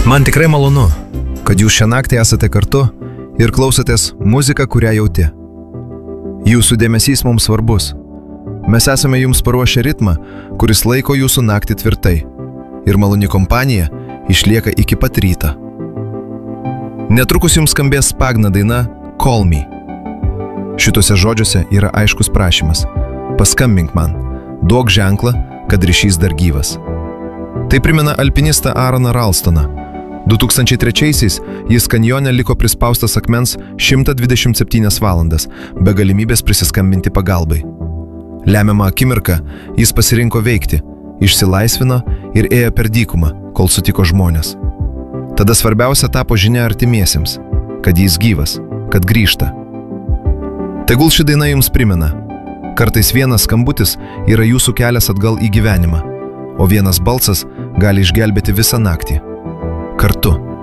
Man tikrai malonu, kad jūs šią naktį esate kartu ir klausotės muziką, kurią jauti. Jūsų dėmesys mums svarbus. Mes esame jums paruošę ritmą, kuris laiko jūsų naktį tvirtai. Ir maloni kompanija išlieka iki pat ryto. Netrukus jums skambės Spagna daina Call Me. Šituose žodžiuose yra aiškus prašymas. Paskambink man, duok ženklą, kad ryšys dar gyvas. Tai primena alpinistą Aaroną Ralstoną. 2003-aisiais jis kanjone liko prispaustas akmens 127 valandas, be galimybės prisiskambinti pagalbai. Lemiamą akimirką jis pasirinko veikti, išsilaisvino ir ėjo per dykumą, kol sutiko žmonės. Tada svarbiausia tapo žinia artimiesiems, kad jis gyvas, kad grįžta. Tegul ši daina jums primena, kartais vienas skambutis yra jūsų kelias atgal į gyvenimą, o vienas balsas gali išgelbėti visą naktį. Kartu.